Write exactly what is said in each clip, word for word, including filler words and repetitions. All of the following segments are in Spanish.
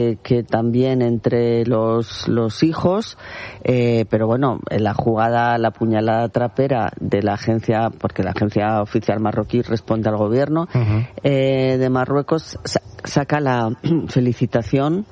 que también entre los los hijos, eh, pero bueno, la jugada, la puñalada trapera de la agencia, porque la agencia oficial marroquí responde al gobierno uh-huh. eh, de Marruecos, sa- saca la felicitación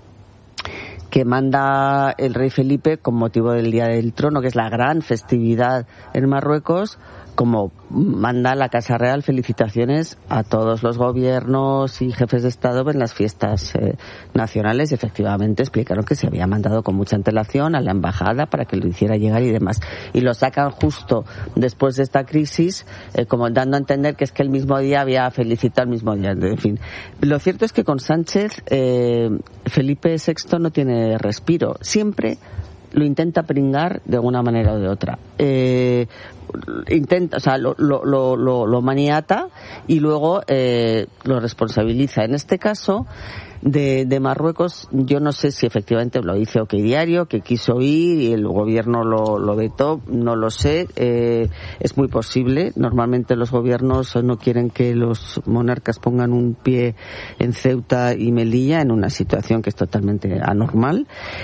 que manda el rey Felipe con motivo del Día del Trono, que es la gran festividad en Marruecos, como manda la Casa Real felicitaciones a todos los gobiernos y jefes de Estado en las fiestas eh, nacionales. Efectivamente explicaron que se había mandado con mucha antelación a la embajada para que lo hiciera llegar y demás. Y lo sacan justo después de esta crisis, eh, como dando a entender que es que el mismo día había felicitado el mismo día. En fin, lo cierto es que con Sánchez, eh, Felipe sexto no tiene respiro. Siempre lo intenta pringar de alguna manera o de otra. Eh, intenta, o sea, lo, lo, lo, lo maniata y luego eh, lo responsabiliza. En este caso de, de Marruecos, yo no sé si efectivamente lo dice OK Diario, que quiso ir y el gobierno lo, lo vetó, no lo sé. Eh, es muy posible. Normalmente los gobiernos no quieren que los monarcas pongan un pie en Ceuta y Melilla en una situación que es totalmente anormal.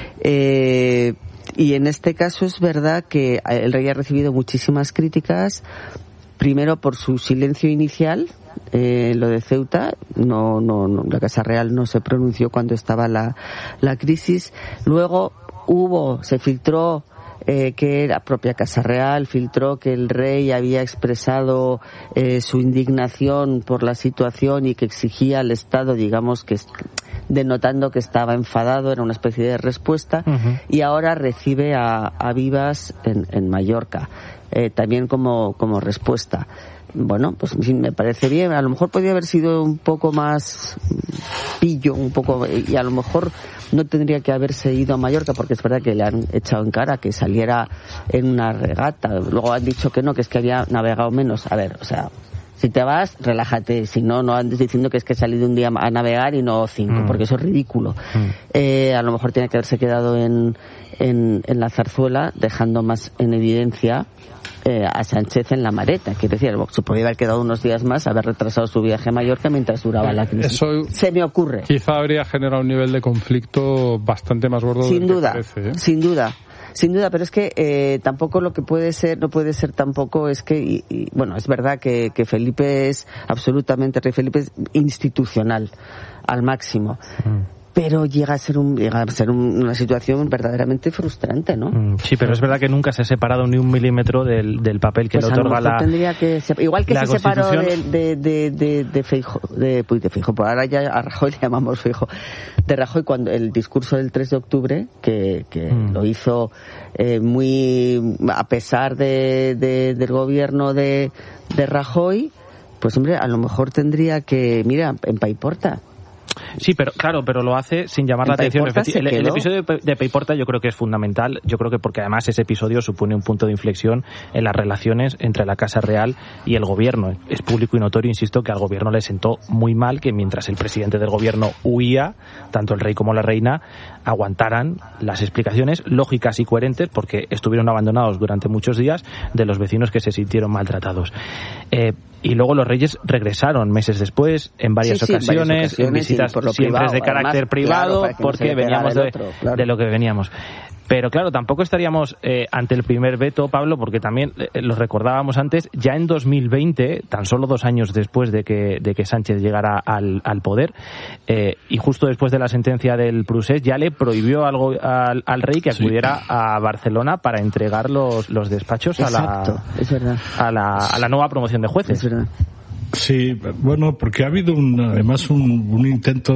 Eh, Y en este caso es verdad que el rey ha recibido muchísimas críticas, primero por su silencio inicial, eh, lo de Ceuta, no, no, no, la Casa Real no se pronunció cuando estaba la, la crisis, luego hubo, se filtró eh, que la propia Casa Real filtró que el rey había expresado eh, su indignación por la situación y que exigía al Estado, digamos, que denotando que estaba enfadado, era una especie de respuesta, uh-huh. y ahora recibe a, a Vivas en, en Mallorca, eh, también como, como respuesta. Bueno, pues en fin, me parece bien. A lo mejor podría haber sido un poco más pillo, un poco, y a lo mejor no tendría que haberse ido a Mallorca, porque es verdad que le han echado en cara que saliera en una regata. Luego han dicho que no, que es que había navegado menos. A ver, o sea, si te vas, relájate. Si no, no andes diciendo que es que he salido un día a navegar y no cinco, mm. porque eso es ridículo. Mm. Eh, a lo mejor tiene que haberse quedado en, en, en la Zarzuela, dejando más en evidencia eh, a Sánchez en la Mareta. Quiero decir, se podría haber quedado unos días más, haber retrasado su viaje a Mallorca mientras duraba la crisis. Eso se me ocurre. Quizá habría generado un nivel de conflicto bastante más gordo. Sin del duda, que parece, ¿eh? sin duda. Sin duda, pero es que eh, tampoco lo que puede ser, no puede ser tampoco es que, y, y, bueno, es verdad que, que Felipe es absolutamente, Rey Felipe es institucional al máximo. Mm. Pero llega a ser un llega a ser un, una situación verdaderamente frustrante, ¿no? Mm, sí, pero es verdad que nunca se ha separado ni un milímetro del, del papel que pues le otorga la tendría que igual que se separó de de de de, de Feijóo, de, pues de Feijóo, por ahora ya a Rajoy le llamamos Feijóo, de Rajoy cuando el discurso del tres de octubre que que mm. lo hizo eh, muy a pesar de, de del gobierno de de Rajoy, pues hombre, a lo mejor tendría que, mira, en Paiporta. Sí, pero claro, pero lo hace sin llamar la atención. El, el episodio de Paiporta yo creo que es fundamental, yo creo que porque además ese episodio supone un punto de inflexión en las relaciones entre la Casa Real y el gobierno. Es público y notorio, insisto, que al gobierno le sentó muy mal que mientras el presidente del gobierno huía, tanto el rey como la reina aguantaran las explicaciones lógicas y coherentes, porque estuvieron abandonados durante muchos días, de los vecinos que se sintieron maltratados. Eh, y luego los reyes regresaron meses después, en varias, sí, sí, ocasiones, varias ocasiones, en visitas por lo siempre privado, de carácter además, privado, claro, porque no veníamos de, otro, claro. de lo que veníamos. Pero claro, tampoco estaríamos eh, ante el primer veto, Pablo, porque también eh, lo recordábamos antes, ya en dos mil veinte, tan solo dos años después de que, de que Sánchez llegara al, al poder, eh, y justo después de la sentencia del Procés, ya le prohibió algo al, al rey que acudiera sí. a Barcelona para entregar los, los despachos Exacto, a la, es verdad. a la a la nueva promoción de jueces. Es verdad. Sí, bueno, porque ha habido un, además un, un intento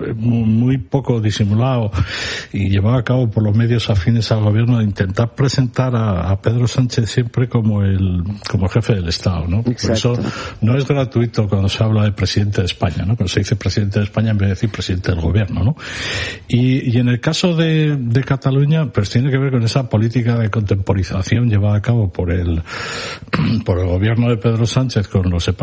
muy poco disimulado y llevado a cabo por los medios afines al gobierno de intentar presentar a, a Pedro Sánchez siempre como el como jefe del Estado, ¿no? Por eso no es gratuito cuando se habla de presidente de España, ¿no? Cuando se dice presidente de España en vez de decir presidente del gobierno, ¿no? Y, y en el caso de, de Cataluña, pues tiene que ver con esa política de contemporización llevada a cabo por el por el gobierno de Pedro Sánchez con los separatistas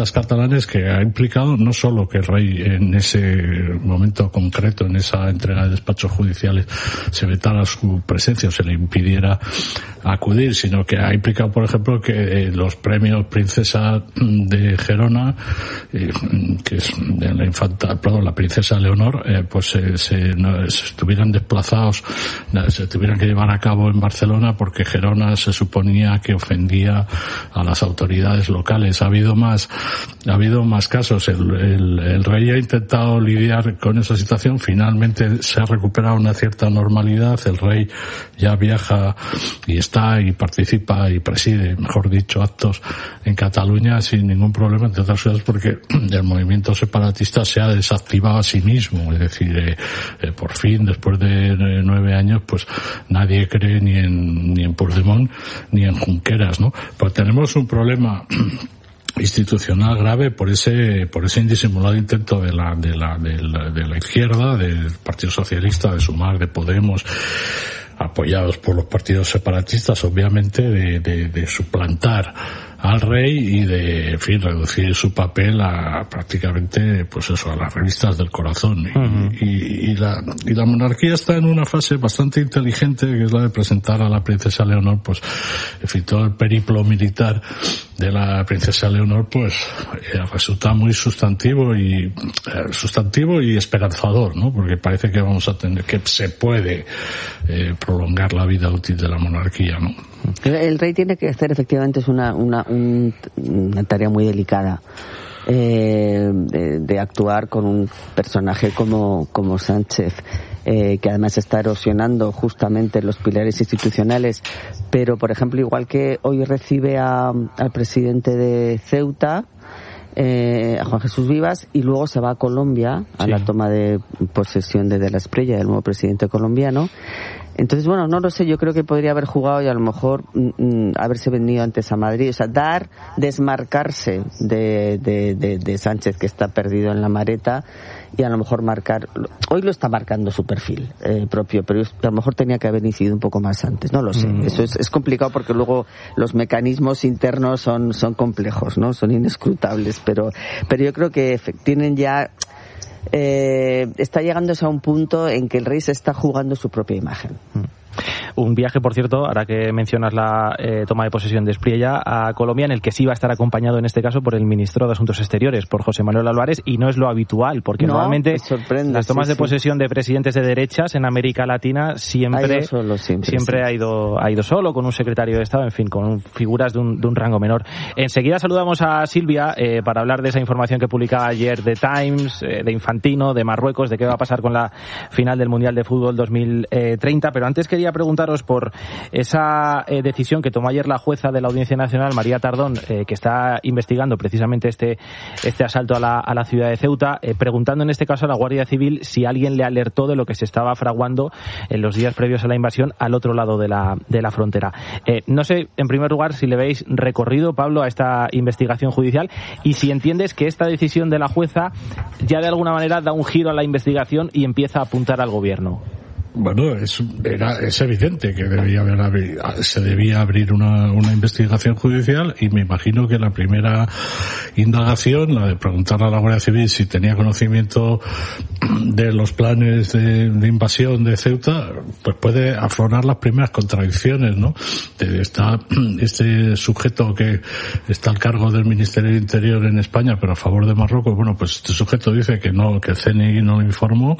separatistas catalanes, que ha implicado no solo que el rey en ese momento concreto, en esa entrega de despachos judiciales, se vetara su presencia o se le impidiera acudir, sino que ha implicado, por ejemplo, que los premios Princesa de Gerona, eh, que es de la infanta, perdón, la princesa Leonor, eh, pues eh, se, no, se estuvieran desplazados, se tuvieran que llevar a cabo en Barcelona porque Gerona se suponía que ofendía a las autoridades locales. Ha habido más, ha habido más casos. El, el, el rey ha intentado lidiar con esa situación. Finalmente se ha recuperado una cierta normalidad. El rey ya viaja y está y participa y preside, mejor dicho, actos en Cataluña sin ningún problema, entre otras cosas porque el movimiento separatista se ha desactivado a sí mismo. Es decir, eh, eh, por fin, después de eh, nueve años, pues nadie cree ni en ni en Puigdemont ni en Junqueras, ¿no? Pues tenemos un problema institucional grave por ese por ese indisimulado intento de la de la de la, de la izquierda, del Partido Socialista, de Sumar, de Podemos, apoyados por los partidos separatistas, obviamente, de, de, de suplantar al rey y de, en fin, reducir su papel a prácticamente, pues eso, a las revistas del corazón. Uh-huh. Y, y, y, la, y la monarquía está en una fase bastante inteligente, que es la de presentar a la princesa Leonor, pues, en fin, todo el periplo militar de la princesa Leonor, pues, eh, resulta muy sustantivo y, eh, sustantivo y esperanzador, ¿no? Porque parece que vamos a tener, que se puede, eh, prolongar la vida útil de la monarquía, ¿no? El rey tiene que hacer, efectivamente, es una, una, un, una tarea muy delicada, eh, de, de actuar con un personaje como, como Sánchez, eh, que además está erosionando justamente los pilares institucionales. Pero, por ejemplo, igual que hoy recibe a, al presidente de Ceuta, Eh, a Juan Jesús Vivas, y luego se va a Colombia a sí. la toma de posesión de De la Espriella, el nuevo presidente colombiano. Entonces, bueno, no lo sé, yo creo que podría haber jugado y a lo mejor mm, haberse venido antes a Madrid, o sea, dar, desmarcarse de, de, de, de Sánchez, que está perdido en la mareta, y a lo mejor marcar, hoy lo está marcando su perfil eh, propio, pero a lo mejor tenía que haber incidido un poco más antes, no lo sé. Mm. Eso es, es complicado porque luego los mecanismos internos son, son complejos, ¿no? Son inescrutables, pero, pero yo creo que tienen ya, eh, está llegándose a un punto en que el rey se está jugando su propia imagen. Mm. Un viaje, por cierto, ahora que mencionas la eh, toma de posesión de Espriella, a Colombia, en el que sí va a estar acompañado en este caso por el ministro de Asuntos Exteriores, por José Manuel Álvarez, y no es lo habitual, porque no, normalmente las tomas sí, de posesión sí. de presidentes de derechas en América Latina siempre, solo, siempre, siempre sí. ha ido ha ido solo, con un secretario de Estado, en fin, con figuras de un, de un rango menor. Enseguida saludamos a Silvia eh, para hablar de esa información que publicaba ayer The Times, eh, de Infantino, de Marruecos, de qué va a pasar con la final del Mundial de Fútbol dos mil treinta, pero antes quería preguntaros por esa eh, decisión que tomó ayer la jueza de la Audiencia Nacional, María Tardón, eh, que está investigando precisamente este este asalto a la, a la ciudad de Ceuta, eh, preguntando en este caso a la Guardia Civil si alguien le alertó de lo que se estaba fraguando en los días previos a la invasión al otro lado de la, de la frontera. Eh, no sé, en primer lugar, si le veis recorrido, Pablo, a esta investigación judicial y si entiendes que esta decisión de la jueza ya de alguna manera da un giro a la investigación y empieza a apuntar al gobierno. Bueno, es, era, es evidente que debía haber, se debía abrir una, una investigación judicial y me imagino que la primera indagación, la de preguntar a la Guardia Civil si tenía conocimiento de los planes de, de invasión de Ceuta, pues puede aflorar las primeras contradicciones, ¿no? Está este sujeto que está al cargo del Ministerio del Interior en España, pero a favor de Marruecos, bueno, pues este sujeto dice que no, que el C N I no lo informó,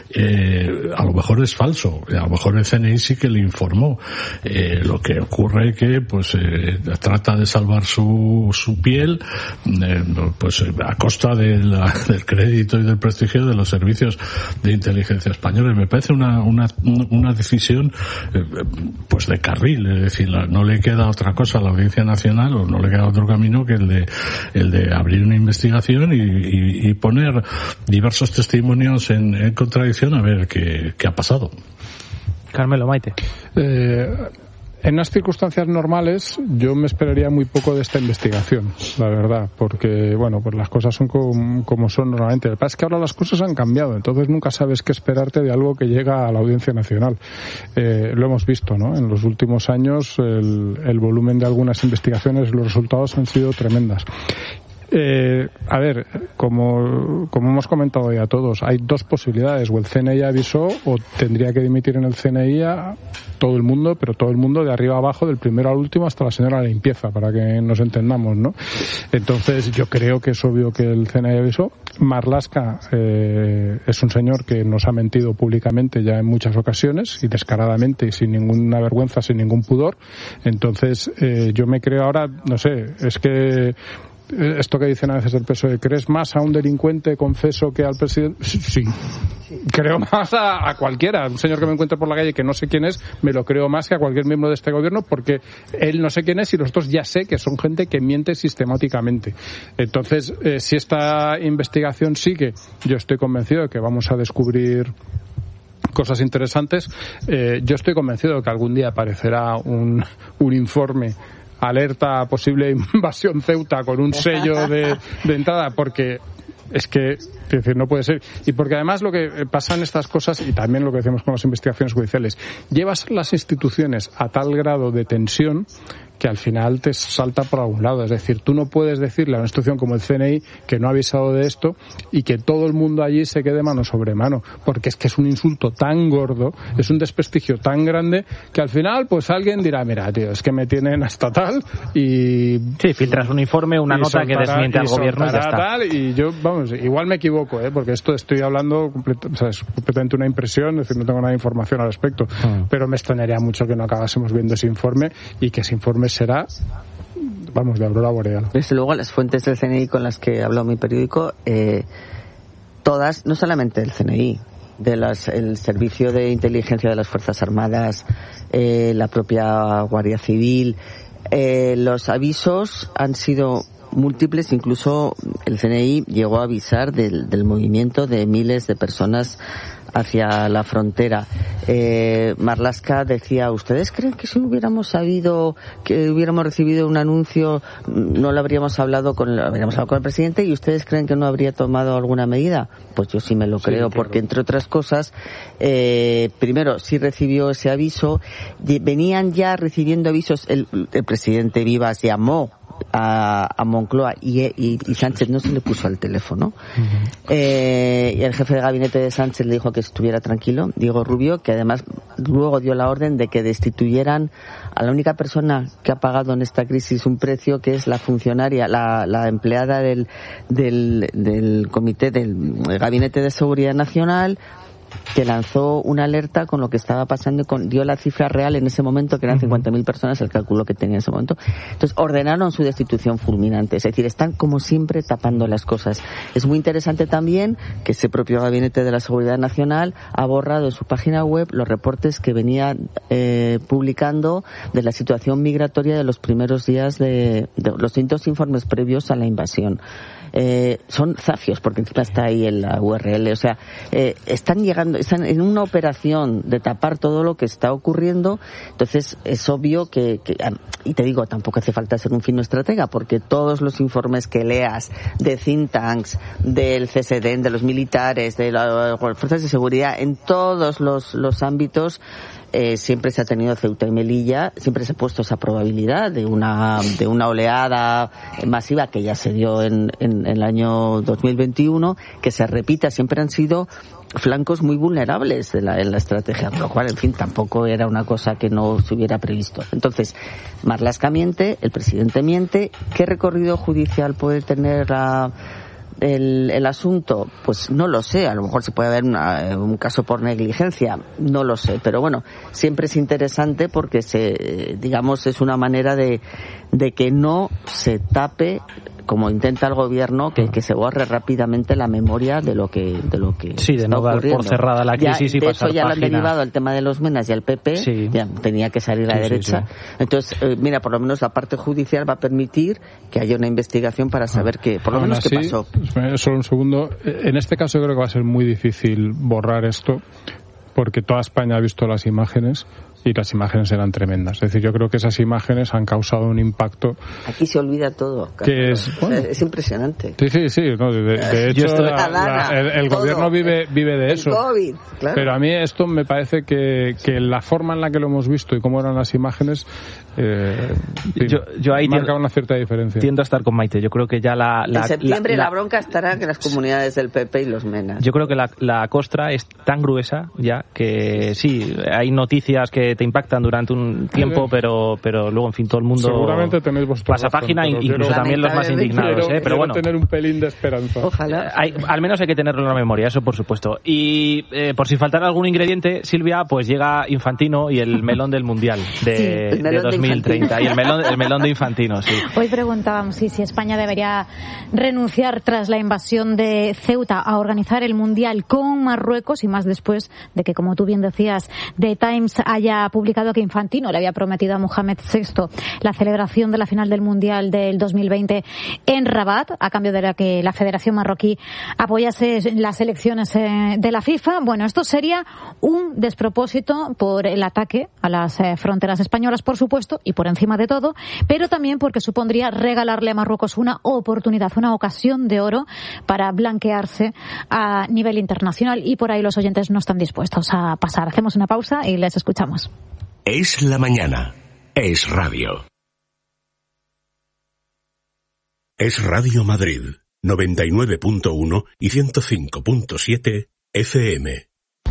eh, a lo mejor es falso, a lo mejor el C N I sí que le informó. Eh, lo que ocurre es que pues eh, trata de salvar su, su piel eh, pues a costa de la, del crédito y del prestigio de los servicios de inteligencia españoles. Me parece una una, una decisión eh, pues de carril, es decir, la, no le queda otra cosa a la Audiencia Nacional o no le queda otro camino que el de el de abrir una investigación y, y, y poner diversos testimonios en, en contradicción a ver qué, qué ha pasado. Carmelo, Maite. Eh, en unas circunstancias normales yo me esperaría muy poco de esta investigación, la verdad, porque, bueno, pues las cosas son como, como son normalmente. Lo que pasa es que ahora las cosas han cambiado, entonces nunca sabes qué esperarte de algo que llega a la Audiencia Nacional. Eh, lo hemos visto, ¿no? En los últimos años el, el volumen de algunas investigaciones, los resultados han sido tremendas. Eh, a ver, como, como hemos comentado ya todos, hay dos posibilidades. O el C N I avisó o tendría que dimitir en el C N I a todo el mundo, pero todo el mundo de arriba a abajo, del primero al último hasta la señora de limpieza, para que nos entendamos, ¿no? Entonces yo creo que es obvio que el C N I avisó. Marlaska eh, es un señor que nos ha mentido públicamente ya en muchas ocasiones y descaradamente y sin ninguna vergüenza, sin ningún pudor. Entonces eh, yo me creo ahora, no sé, es que esto que dicen a veces del P S O E, ¿crees más a un delincuente confeso que al presidente? Sí, creo más a, a cualquiera. Un señor que me encuentre por la calle que no sé quién es, me lo creo más que a cualquier miembro de este gobierno, porque él no sé quién es y los otros ya sé que son gente que miente sistemáticamente. Entonces, eh, si esta investigación sigue, yo estoy convencido de que vamos a descubrir cosas interesantes. Eh, yo estoy convencido de que algún día aparecerá un, un informe alerta a posible invasión Ceuta con un sello de, de entrada, porque es que, es decir, no puede ser. Y porque además lo que pasa en estas cosas, y también lo que decimos con las investigaciones judiciales, llevas las instituciones a tal grado de tensión que al final te salta por algún lado. Es decir, tú no puedes decirle a una institución como el C N I que no ha avisado de esto y que todo el mundo allí se quede mano sobre mano, porque es que es un insulto tan gordo, es un desprestigio tan grande, que al final pues alguien dirá, mira, tío, es que me tienen hasta tal, y... Sí, filtras un informe, una nota soltará, que desmiente al gobierno y ya está. Tal, y yo, vamos, igual me equivoco, ¿eh? Porque esto estoy hablando, complet- o sea, es completamente una impresión, es decir, no tengo nada de información al respecto, mm. pero me extrañaría mucho que no acabásemos viendo ese informe y que ese informe será, vamos, de aurora boreal. Desde luego, las fuentes del C N I con las que habló mi periódico, eh, todas, no solamente el C N I, de las, el Servicio de Inteligencia de las Fuerzas Armadas, eh, la propia Guardia Civil, eh, los avisos han sido múltiples. Incluso el C N I llegó a avisar del, del movimiento de miles de personas hacia la frontera. Eh, Marlaska decía, ¿ustedes creen que si hubiéramos sabido, que hubiéramos recibido un anuncio, no lo habríamos hablado con, habríamos hablado con el presidente, y ustedes creen que no habría tomado alguna medida? Pues yo sí me lo creo, sí, claro. Porque entre otras cosas, eh, primero, sí recibió ese aviso, venían ya recibiendo avisos, el, el presidente Vivas llamó A, a Moncloa y, y, y Sánchez no se le puso al teléfono. Uh-huh. Eh, y el jefe de gabinete de Sánchez le dijo que estuviera tranquilo, Diego Rubio, que además luego dio la orden de que destituyeran a la única persona que ha pagado en esta crisis un precio, que es la funcionaria, la, la empleada del, del, del comité del Gabinete de Seguridad Nacional, que lanzó una alerta con lo que estaba pasando y con, dio la cifra real en ese momento, que eran cincuenta mil personas, el cálculo que tenía en ese momento. Entonces ordenaron su destitución fulminante. Es decir, están como siempre tapando las cosas. Es muy interesante también que ese propio Gabinete de la Seguridad Nacional ha borrado en su página web los reportes que venía eh, publicando de la situación migratoria de los primeros días de, de los distintos informes previos a la invasión. Eh, son zafios, porque encima está ahí en la U R L, o sea, eh, están llegando, están en una operación de tapar todo lo que está ocurriendo. Entonces es obvio que, que y te digo, tampoco hace falta ser un fino estratega, porque todos los informes que leas de think tanks, del C S D, de los militares, de las fuerzas de seguridad, en todos los, los ámbitos, Eh, siempre se ha tenido Ceuta y Melilla, siempre se ha puesto esa probabilidad de una de una oleada masiva que ya se dio en, en, en el año dos mil veintiuno, que se repita. Siempre han sido flancos muy vulnerables de la, en la estrategia, por lo cual, en fin, tampoco era una cosa que no se hubiera previsto. Entonces, Marlaska miente, el presidente miente. ¿Qué recorrido judicial puede tener la El, el asunto? Pues no lo sé, a lo mejor se puede haber una, un caso por negligencia, no lo sé, pero bueno, siempre es interesante porque se, digamos, es una manera de, de que no se tape, como intenta el gobierno, que, que se borre rápidamente la memoria de lo que de lo que sí, de no dar por cerrada la crisis ya, y pasar página. De eso ya lo han derivado el tema de los Menas y el P P, sí. Ya tenía que salir a la sí, derecha. Sí, sí. Entonces, eh, mira, por lo menos la parte judicial va a permitir que haya una investigación para saber qué, por lo Aún menos así, qué pasó. Solo un segundo. En este caso yo creo que va a ser muy difícil borrar esto, porque toda España ha visto las imágenes, y las imágenes eran tremendas. Es decir, yo creo que esas imágenes han causado un impacto. Aquí se olvida todo. Que es, bueno, es impresionante. Sí, sí, sí. No, de, de hecho, la, la, el, el gobierno vive, vive de el eso. COVID, claro. Pero a mí esto me parece que, que la forma en la que lo hemos visto y cómo eran las imágenes, eh, yo, yo ahí marca una cierta diferencia. Tiendo a estar con Maite. Yo creo que ya la... la en septiembre la, la, la bronca estará en las comunidades del P P y los menas. Yo creo que la, la costra es tan gruesa ya que sí, hay noticias que te impactan durante un tiempo, pero pero luego, en fin, todo el mundo seguramente tenéis pasa razón, página, incluso también los más indignados, quiero, ¿eh? Pero bueno, tener un pelín de esperanza. Ojalá. Hay, al menos hay que tenerlo en la memoria, eso por supuesto. Y eh, por si faltara algún ingrediente, Silvia, pues llega Infantino y el melón del Mundial de, sí, de dos mil treinta. De y el melón, el melón de Infantino, sí. Hoy preguntábamos sí, si España debería renunciar tras la invasión de Ceuta a organizar el Mundial con Marruecos, y más después de que, como tú bien decías, The Times haya publicado que Infantino le había prometido a Mohamed sexto la celebración de la final del Mundial del dos mil veinte en Rabat, a cambio de la que la Federación Marroquí apoyase las elecciones de la FIFA. Bueno, esto sería un despropósito por el ataque a las fronteras españolas, por supuesto, y por encima de todo, pero también porque supondría regalarle a Marruecos una oportunidad, una ocasión de oro para blanquearse a nivel internacional, y por ahí los oyentes no están dispuestos a pasar. Hacemos una pausa y les escuchamos. Es la mañana. Es radio. Es Radio Madrid, noventa y nueve punto uno y ciento cinco punto siete F M.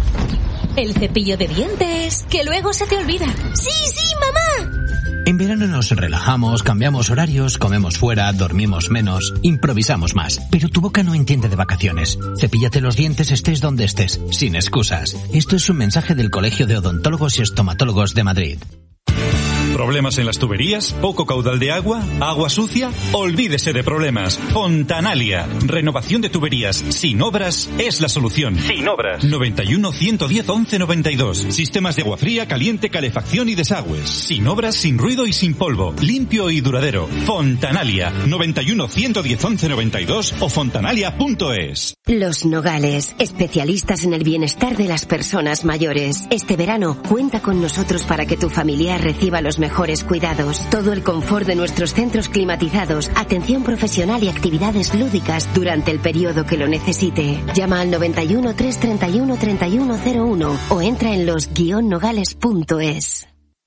El cepillo de dientes, que luego se te olvida. ¡Sí, sí, mamá! En verano nos relajamos, cambiamos horarios, comemos fuera, dormimos menos, improvisamos más. Pero tu boca no entiende de vacaciones. Cepíllate los dientes estés donde estés, sin excusas. Esto es un mensaje del Colegio de Odontólogos y Estomatólogos de Madrid. ¿Problemas en las tuberías? ¿Poco caudal de agua? ¿Agua sucia? Olvídese de problemas. Fontanalia. Renovación de tuberías sin obras es la solución. Sin obras. noventa y uno, ciento diez, once noventa y dos. Sistemas de agua fría, caliente, calefacción y desagües. Sin obras, sin ruido y sin polvo. Limpio y duradero. Fontanalia. noventa y uno, ciento diez, once noventa y dos o fontanalia punto es. Los Nogales, especialistas en el bienestar de las personas mayores. Este verano, cuenta con nosotros para que tu familiar reciba los mejores cuidados, todo el confort de nuestros centros climatizados, atención profesional y actividades lúdicas durante el periodo que lo necesite. Llama al noventa y uno, trescientos treinta y uno, treinta y uno cero uno o entra en los guion nogales punto es.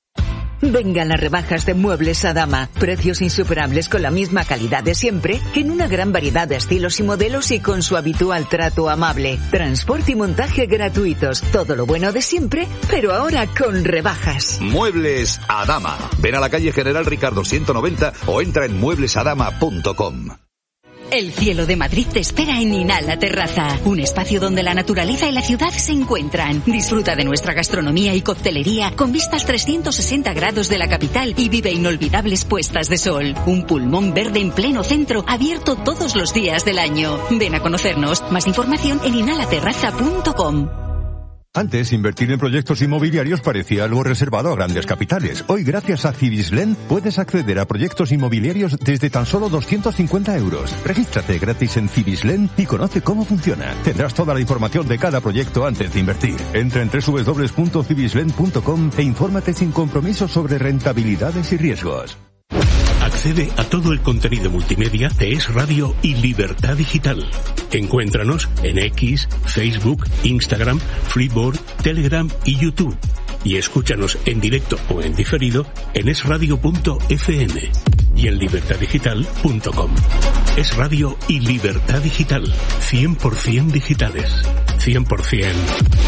Vengan las rebajas de Muebles Adama. Precios insuperables con la misma calidad de siempre, que en una gran variedad de estilos y modelos y con su habitual trato amable. Transporte y montaje gratuitos. Todo lo bueno de siempre, pero ahora con rebajas. Muebles Adama. Ven a la calle General Ricardo ciento noventa o entra en muebles adama punto com. El cielo de Madrid te espera en Inhala Terraza, un espacio donde la naturaleza y la ciudad se encuentran. Disfruta de nuestra gastronomía y coctelería con vistas trescientos sesenta grados de la capital y vive inolvidables puestas de sol. Un pulmón verde en pleno centro, abierto todos los días del año. Ven a conocernos. Más información en inhala terraza punto com. Antes, invertir en proyectos inmobiliarios parecía algo reservado a grandes capitales. Hoy, gracias a Cibislen, puedes acceder a proyectos inmobiliarios desde tan solo doscientos cincuenta euros. Regístrate gratis en Cibislen y conoce cómo funciona. Tendrás toda la información de cada proyecto antes de invertir. Entra en doble u doble u doble u punto cibislen punto com e infórmate sin compromiso sobre rentabilidades y riesgos. Accede a todo el contenido multimedia de Es Radio y Libertad Digital. Encuéntranos en X, Facebook, Instagram, Freeboard, Telegram y YouTube. Y escúchanos en directo o en diferido en es radio punto efe eme y en libertad digital punto com. Es Radio y Libertad Digital. cien por ciento digitales. cien por ciento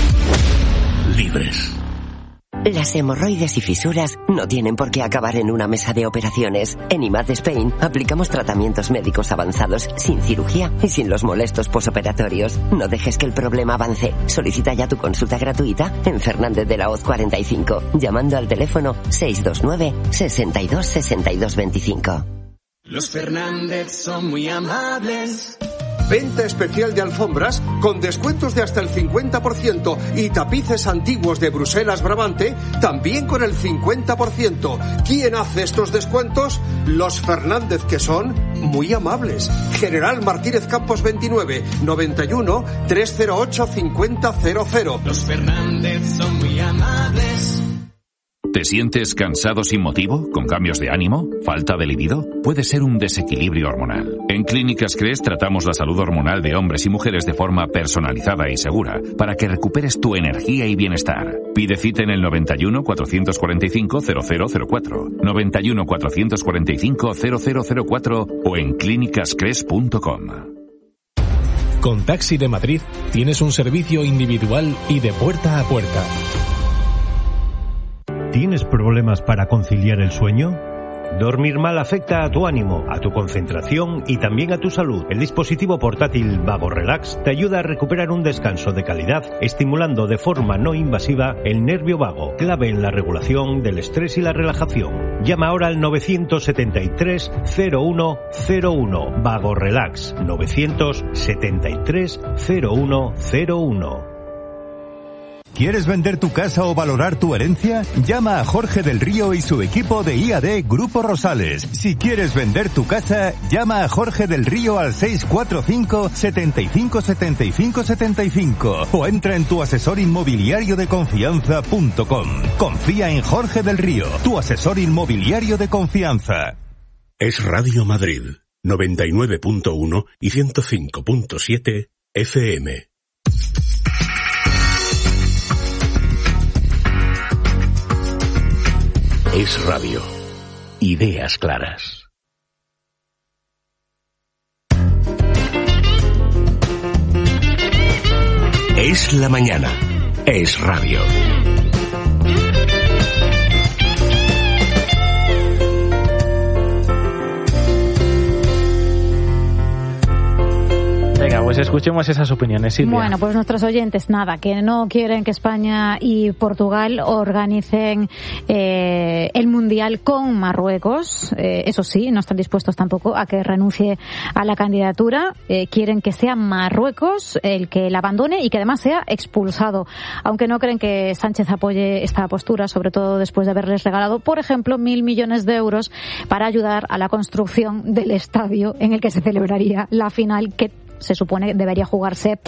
libres. Las hemorroides y fisuras no tienen por qué acabar en una mesa de operaciones. En I M A D Spain aplicamos tratamientos médicos avanzados sin cirugía y sin los molestos posoperatorios. No dejes que el problema avance. Solicita ya tu consulta gratuita en Fernández de la Hoz cuarenta y cinco, llamando al teléfono seis dos nueve, sesenta y dos, sesenta y dos veinticinco. Los Fernández son muy amables. Venta especial de alfombras con descuentos de hasta el cincuenta por ciento y tapices antiguos de Bruselas Brabante también con el cincuenta por ciento. ¿Quién hace estos descuentos? Los Fernández, que son muy amables. General Martínez Campos veintinueve, noventa y uno, trescientos ocho, cincuenta cero cero. Los Fernández son muy amables. ¿Te sientes cansado sin motivo? ¿Con cambios de ánimo? ¿Falta de libido? Puede ser un desequilibrio hormonal. En Clínicas Cres tratamos la salud hormonal de hombres y mujeres de forma personalizada y segura para que recuperes tu energía y bienestar. Pide cita en el noventa y uno, cuatrocientos cuarenta y cinco, cero cero cero cuatro, noventa y uno, cuatrocientos cuarenta y cinco, cero cero cero cuatro o en clínicas cres punto com. Con Taxi de Madrid tienes un servicio individual y de puerta a puerta. ¿Tienes problemas para conciliar el sueño? Dormir mal afecta a tu ánimo, a tu concentración y también a tu salud. El dispositivo portátil Vago Relax te ayuda a recuperar un descanso de calidad, estimulando de forma no invasiva el nervio vago, clave en la regulación del estrés y la relajación. Llama ahora al nueve siete tres, cero uno cero uno. Vago Relax, nueve siete tres, cero uno cero uno. ¿Quieres vender tu casa o valorar tu herencia? Llama a Jorge del Río y su equipo de I A D Grupo Rosales. Si quieres vender tu casa, llama a Jorge del Río al seis cuatro cinco, setenta y cinco, setenta y cinco, setenta y cinco o entra en tu asesor inmobiliario de confianza punto com. Confía en Jorge del Río, tu asesor inmobiliario de confianza. Es Radio Madrid, noventa y nueve punto uno y ciento cinco punto siete F M. Es radio. Ideas claras. Es la mañana. Es radio. Venga, pues escuchemos esas opiniones, Silvia. Bueno, pues nuestros oyentes, nada, que no quieren que España y Portugal organicen eh, el Mundial con Marruecos. Eh, eso sí, no están dispuestos tampoco a que renuncie a la candidatura. Eh, quieren que sea Marruecos el que la abandone y que además sea expulsado. Aunque no creen que Sánchez apoye esta postura, sobre todo después de haberles regalado, por ejemplo, mil millones de euros para ayudar a la construcción del estadio en el que se celebraría la final, que se supone debería jugarse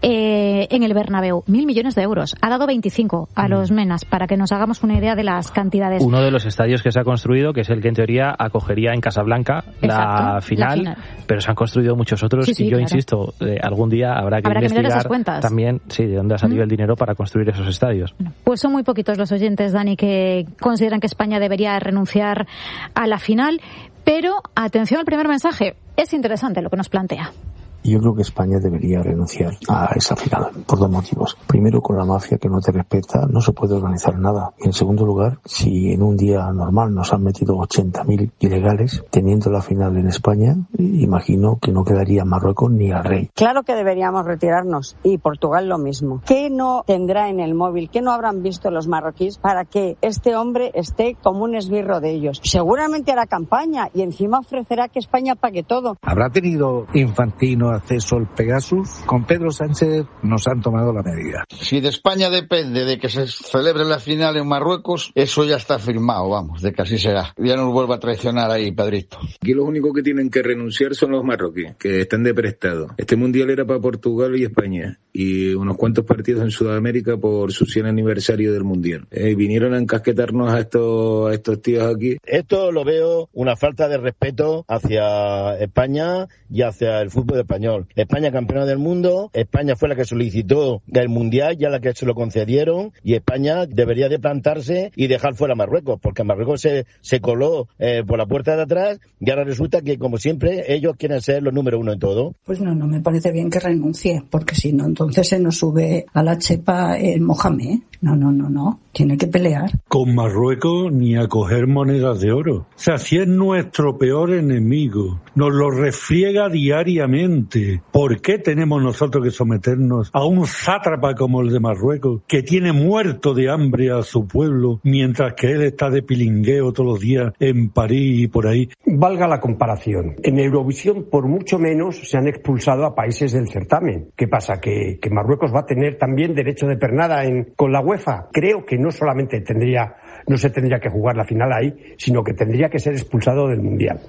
eh, en el Bernabéu. Mil millones de euros. Ha dado veinticinco a los Menas, para que nos hagamos una idea de las cantidades. Uno de los estadios que se ha construido, que es el que en teoría acogería en Casablanca la final, la final, pero se han construido muchos otros. Sí, sí, y yo claro. insisto, eh, algún día habrá que habrá investigar que también sí, de dónde ha salido ¿Mm? el dinero para construir esos estadios. Pues son muy poquitos los oyentes, Dani, que consideran que España debería renunciar a la final, pero atención al primer mensaje. Es interesante lo que nos plantea. Yo creo que España debería renunciar a esa final por dos motivos. Primero, con la mafia que no te respeta no se puede organizar nada. Y en segundo lugar, si en un día normal nos han metido ochenta mil ilegales, teniendo la final en España, imagino que no quedaría Marruecos ni al rey. Claro que deberíamos retirarnos, y Portugal lo mismo. ¿Qué no tendrá en el móvil? ¿Qué no habrán visto los marroquíes para que este hombre esté como un esbirro de ellos? Seguramente hará campaña y encima ofrecerá que España pague todo. ¿Habrá tenido Infantino acceso al Pegasus? Con Pedro Sánchez nos han tomado la medida. Si de España depende de que se celebre la final en Marruecos, eso ya está firmado, vamos, de que así será. Ya nos vuelva a traicionar ahí, Pedrito. Aquí los únicos que tienen que renunciar son los marroquíes, que están de prestado. Este mundial era para Portugal y España, y unos cuantos partidos en Sudamérica por su cien aniversario del mundial. Eh, vinieron a encasquetarnos a estos, a estos tíos aquí. Esto lo veo una falta de respeto hacia España y hacia el fútbol español. España campeona del mundo, España fue la que solicitó el mundial, ya la que se lo concedieron, y España debería de plantarse y dejar fuera a Marruecos, porque Marruecos se, se coló eh, por la puerta de atrás, y ahora resulta que, como siempre, ellos quieren ser los número uno en todo. Pues no, no me parece bien que renuncie, porque si no, entonces se nos sube a la chepa el Mohamed. No, no, no, no. Tiene que pelear. Con Marruecos ni a coger monedas de oro. O sea, si es nuestro peor enemigo, nos lo refriega diariamente. ¿Por qué tenemos nosotros que someternos a un sátrapa como el de Marruecos, que tiene muerto de hambre a su pueblo, mientras que él está de pilingueo todos los días en París y por ahí? Valga la comparación. En Eurovisión, por mucho menos, se han expulsado a países del certamen. ¿Qué pasa? ¿Que, que Marruecos va a tener también derecho de pernada en, con la UEFA? Creo que no solamente tendría, no se tendría que jugar la final ahí, sino que tendría que ser expulsado del Mundial.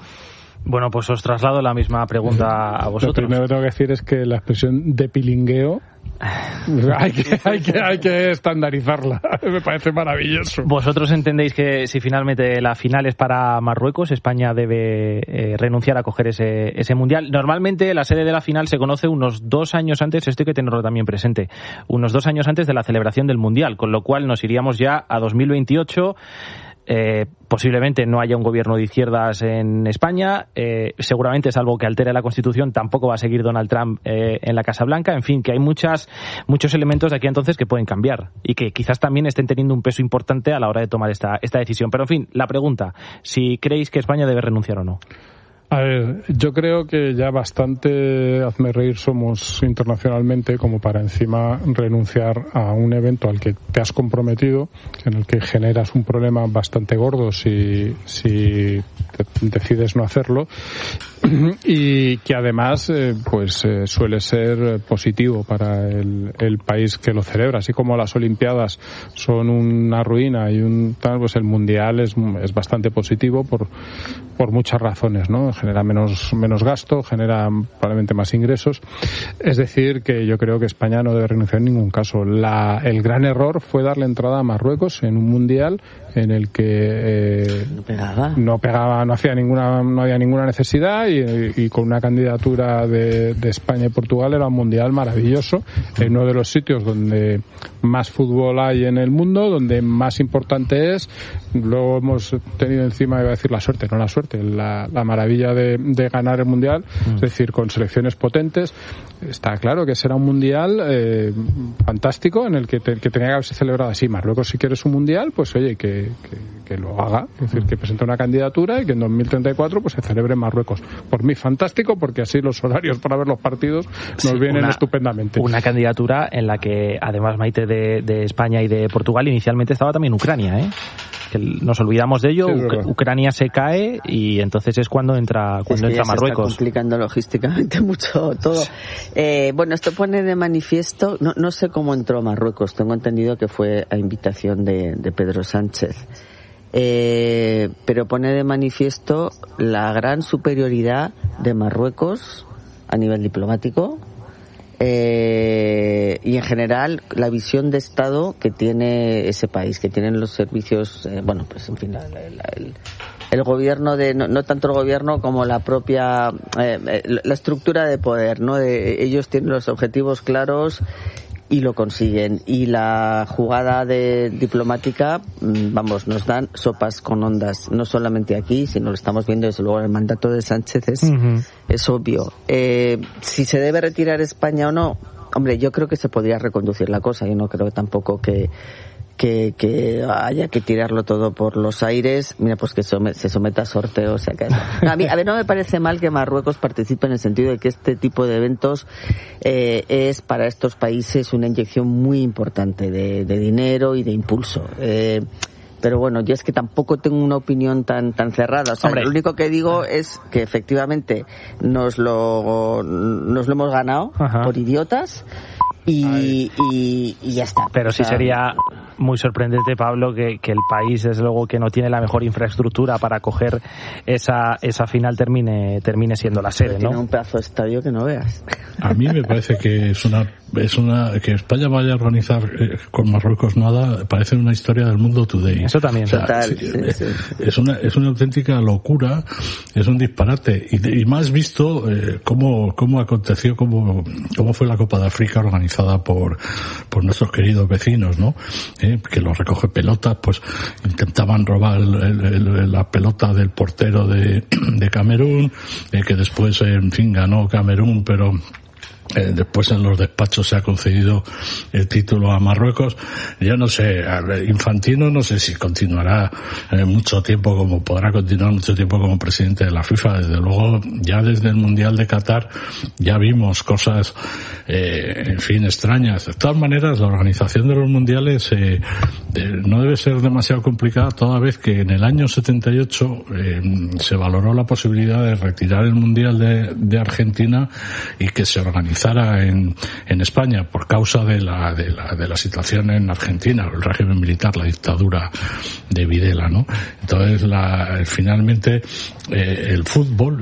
Bueno, pues os traslado la misma pregunta a vosotros. Lo primero que tengo que decir es que la expresión de pilingueo hay, que, hay, que, hay que estandarizarla. Me parece maravilloso. ¿Vosotros entendéis que si finalmente la final es para Marruecos, España debe eh, renunciar a coger ese, ese mundial? Normalmente la sede de la final se conoce unos dos años antes, esto hay que tenerlo también presente, unos dos años antes de la celebración del mundial, con lo cual nos iríamos ya a dos mil veintiocho. Eh, posiblemente no haya un gobierno de izquierdas en España, eh, seguramente, salvo que altere la Constitución, tampoco va a seguir Donald Trump eh, en la Casa Blanca. En fin, que hay muchas muchos elementos de aquí entonces que pueden cambiar y que quizás también estén teniendo un peso importante a la hora de tomar esta, esta decisión. Pero en fin, la pregunta, si creéis que España debe renunciar o no. A ver, yo creo que ya bastante hazme reír somos internacionalmente como para encima renunciar a un evento al que te has comprometido, en el que generas un problema bastante gordo si, si te decides no hacerlo, y que además eh, pues eh, suele ser positivo para el, el país que lo celebra. Así como las Olimpiadas son una ruina y un tal, pues el Mundial es, es bastante positivo por, por muchas razones, ¿no? Genera menos menos gasto, genera probablemente más ingresos. Es decir, que yo creo que España no debe renunciar en ningún caso. La, el gran error fue darle entrada a Marruecos en un mundial en el que eh, no pegaba, no pegaba, no hacía ninguna, no había ninguna necesidad y, y con una candidatura de, de España y Portugal era un mundial maravilloso en uno de los sitios donde más fútbol hay en el mundo, donde más importante es. Luego hemos tenido encima, iba a decir la suerte, no la suerte, la, la maravilla de, de ganar el mundial, mm. es decir, con selecciones potentes. Está claro que será un mundial eh, fantástico en el que, te, que tenía que haberse celebrado así. Marruecos, si quieres un mundial, pues oye, que, que, que lo haga, es decir, que presente una candidatura y que en dos mil treinta y cuatro pues se celebre en Marruecos. Por mí fantástico, porque así los horarios para ver los partidos nos sí, vienen una, estupendamente. Una candidatura en la que además, Maite, de, de España y de Portugal inicialmente estaba también Ucrania, ¿eh? Que nos olvidamos de ello, sí, Uc- Ucrania se cae y entonces es cuando entra cuando es que entra ya Marruecos. Se está complicando logísticamente mucho todo. Eh, bueno, esto pone de manifiesto, no, no sé cómo entró Marruecos, tengo entendido que fue a invitación de, de Pedro Sánchez. Eh, pero pone de manifiesto la gran superioridad de Marruecos a nivel diplomático. Eh, y en general la visión de Estado que tiene ese país, que tienen los servicios, eh, bueno, pues en fin, la, la, el, el gobierno de, no, no tanto el gobierno como la propia, eh, la estructura de poder, ¿no? De, ellos tienen los objetivos claros y lo consiguen. Y la jugada de diplomática, vamos, nos dan sopas con ondas, no solamente aquí, sino lo estamos viendo desde luego en el mandato de Sánchez, es, uh-huh. es obvio. Eh, si se debe retirar España o no, hombre, yo creo que se podría reconducir la cosa, yo no creo tampoco que que, que haya que tirarlo todo por los aires. Mira, pues que some, se someta a sorteo, o sea que no, a mí, a ver, no me parece mal que Marruecos participe en el sentido de que este tipo de eventos eh, es para estos países una inyección muy importante de, de dinero y de impulso. Eh, pero bueno, yo es que tampoco tengo una opinión tan tan cerrada. O sea, lo único que digo es que efectivamente nos lo nos lo hemos ganado Ajá. por idiotas. Y, y, y ya está. Pero o sea, sí sería muy sorprendente, Pablo, que, que el país, desde luego, que no tiene la mejor infraestructura para coger esa esa final termine termine siendo la sede, ¿no? Tiene un pedazo de estadio que no veas. A mí me parece que es una es una que España vaya a organizar eh, con Marruecos nada, parece una historia del mundo today. Eso también. O sea, Total, sí, sí, sí. Es una es una auténtica locura, es un disparate y, y más visto eh, cómo cómo aconteció, cómo cómo fue la Copa de África organizada por por nuestros queridos vecinos, ¿no? Eh, que los recoge pelotas, pues intentaban robar el, el, el, la pelota del portero de, de Camerún, eh, que después, en fin, ganó Camerún, pero Eh, después en los despachos se ha concedido el título a Marruecos. Yo no sé, Infantino no sé si continuará eh, mucho tiempo como podrá continuar mucho tiempo como presidente de la FIFA. Desde luego, ya desde el Mundial de Qatar ya vimos cosas, eh, en fin, extrañas. De todas maneras, la organización de los mundiales eh, de, no debe ser demasiado complicada, toda vez que en el año setenta y ocho eh, se valoró la posibilidad de retirar el Mundial de, de Argentina y que se organizara aterrizara en, en España por causa de la, de la, de la situación en Argentina, el régimen militar, la dictadura de Videla, ¿no? Entonces, la, finalmente, eh, el fútbol,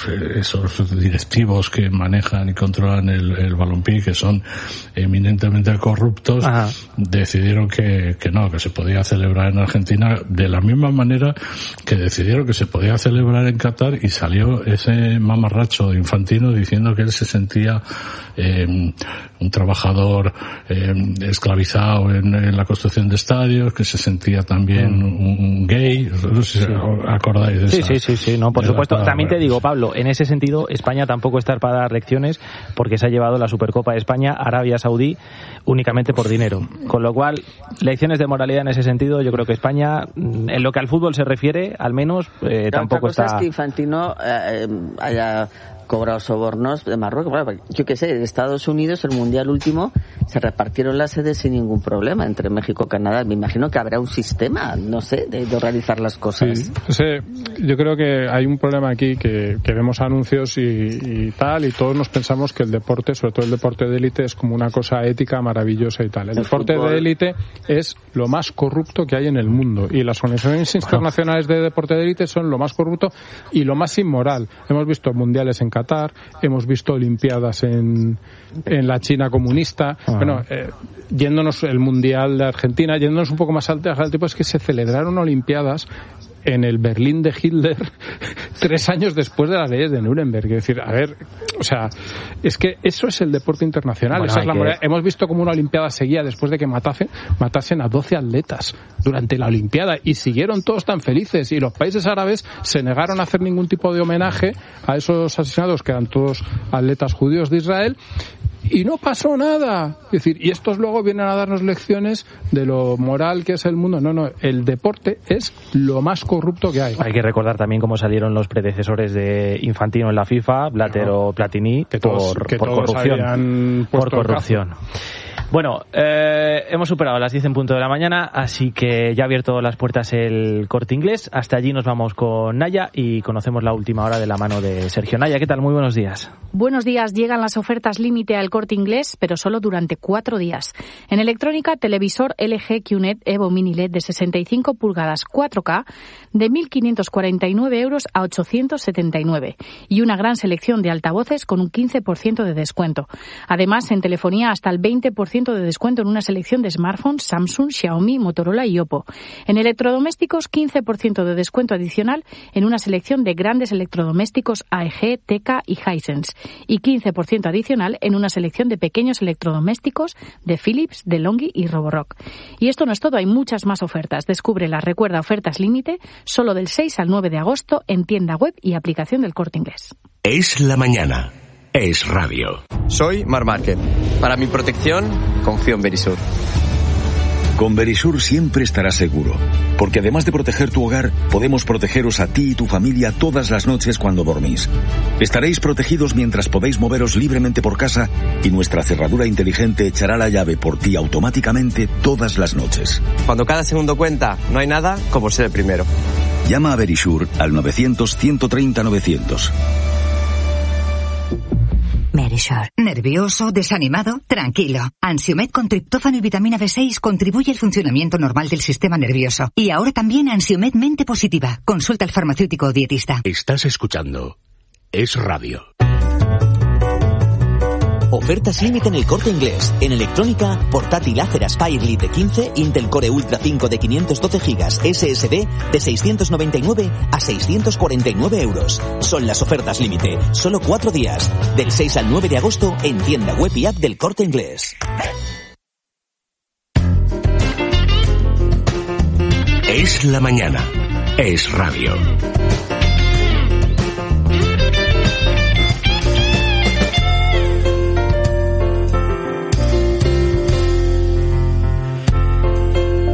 esos directivos que manejan y controlan el, el balompié, que son eminentemente corruptos, Ajá. decidieron que, que no, que se podía celebrar en Argentina de la misma manera que decidieron que se podía celebrar en Qatar, y salió ese mamarracho Infantino diciendo que él se sentía eh, un trabajador eh, esclavizado en, en la construcción de estadios, que se sentía también mm. un, un gay. No sé si sí. acordáis de sí, esa. Sí, sí, sí, no, por supuesto. También te digo, Pablo, en ese sentido, España tampoco está para dar lecciones, porque se ha llevado la Supercopa de España a Arabia Saudí únicamente por dinero. Con lo cual, lecciones de moralidad en ese sentido, yo creo que España, en lo que al fútbol se refiere, al menos, eh, tampoco otra cosa está... es que Infantino eh, haya cobrado sobornos de Marruecos. Bueno, yo qué sé, en Estados Unidos, el Mundial último, se repartieron las sedes sin ningún problema entre México y Canadá. Me imagino que habrá un sistema, no sé, de, de organizar las cosas. Sí, o sea, yo creo que hay un problema aquí, que, que vemos anuncios y, y tal, y todos nos pensamos que el deporte, sobre todo el deporte de élite, es como una cosa ética maravillosa y tal. El, el deporte fútbol. de élite es lo más corrupto que hay en el mundo, y las organizaciones internacionales de deporte de élite son lo más corrupto y lo más inmoral. Hemos visto mundiales en Qatar, hemos visto olimpiadas en, en la China comunista. Ah. Bueno, eh, yéndonos el mundial de Argentina, yéndonos un poco más al tipo, es que se celebraron olimpiadas en el Berlín de Hitler tres años después de las leyes de Nuremberg. Es decir, a ver, o sea, es que eso es el deporte internacional. Bueno, esa es la que... Hemos visto como una olimpiada seguía después de que matasen, matasen a doce atletas durante la olimpiada, y siguieron todos tan felices, y los países árabes se negaron a hacer ningún tipo de homenaje a esos asesinados, que eran todos atletas judíos de Israel, y no pasó nada. Es decir, y estos luego vienen a darnos lecciones de lo moral que es el mundo. No, no, el deporte es lo más corrupto que hay. Hay que recordar también cómo salieron los predecesores de Infantino en la FIFA, Blatter no. o Platini, que todos, por, que por todos corrupción. Por corrupción. Bueno, eh, hemos superado las diez en punto de la mañana, así que ya ha abierto las puertas el Corte Inglés. Hasta allí nos vamos con Naya y conocemos la última hora de la mano de Sergio. Naya, ¿qué tal? Muy buenos días. Buenos días. Llegan las ofertas límite al Corte Inglés, pero solo durante cuatro días. En electrónica, televisor L G Q N E T Evo Mini L E D de sesenta y cinco pulgadas cuatro K de mil quinientos cuarenta y nueve euros a ochocientos setenta y nueve, y una gran selección de altavoces con un quince por ciento de descuento. Además, en telefonía, hasta el veinte por ciento de descuento en una selección de smartphones Samsung, Xiaomi, Motorola y Oppo. En electrodomésticos, quince por ciento de descuento adicional en una selección de grandes electrodomésticos A E G, Teka y Hisense, y quince por ciento adicional en una selección de pequeños electrodomésticos de Philips, DeLonghi y Roborock. Y esto no es todo, hay muchas más ofertas. Descúbrelas, recuerda, ofertas límite solo del seis al nueve de agosto en tienda web y aplicación del Corte Inglés. Es la mañana. Es radio. Soy Mar Márquez. Para mi protección, confío en Verisur. Con Verisur siempre estarás seguro, porque además de proteger tu hogar, podemos protegeros a ti y tu familia todas las noches cuando dormís. Estaréis protegidos mientras podéis moveros libremente por casa, y nuestra cerradura inteligente echará la llave por ti automáticamente todas las noches. Cuando cada segundo cuenta, no hay nada como ser el primero. Llama a Verisur al novecientos, ciento treinta, novecientos. Verisur. ¿Nervioso? ¿Desanimado? Tranquilo. Ansiomed con triptófano y vitamina B seis contribuye al funcionamiento normal del sistema nervioso. Y ahora también Ansiomed Mente Positiva. Consulta al farmacéutico o dietista. Estás escuchando Es Radio. Ofertas límite en el Corte Inglés. En electrónica, portátil Acer Aspire Lite quince, Intel Core Ultra cinco de quinientos doce gigas S S D de seiscientos noventa y nueve a seiscientos cuarenta y nueve euros. Son las ofertas límite. Solo cuatro días. Del seis al nueve de agosto en tienda web y app del Corte Inglés. Es la mañana. Es radio.